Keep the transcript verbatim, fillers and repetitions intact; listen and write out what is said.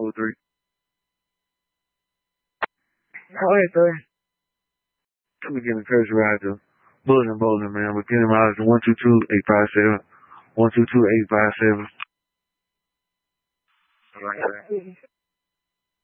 four three. All right, sir. Let me get in touch right to Bulletin Bowling, man. But get him out at one two two, eight five seven. one two two, eight five seven. All right,